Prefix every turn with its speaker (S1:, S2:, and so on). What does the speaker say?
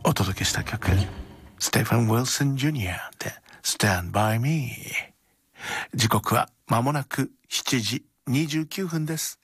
S1: お届けした曲、ステファン・ウィルソン・ジュニアで Stand By Me。 時刻は間もなく7時29分です。